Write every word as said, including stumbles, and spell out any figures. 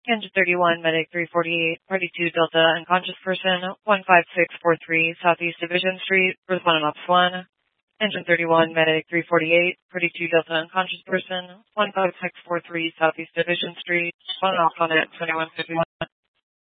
Engine thirty-one, Medic three forty-eight, Party two Delta, unconscious person, one five six four three Southeast Division Street, Earth one and Ops one. Engine thirty-one, Medic three forty-eight, Party two Delta, unconscious person, one five six four three Southeast Division Street, one and Ops on it, twenty-one fifty-one.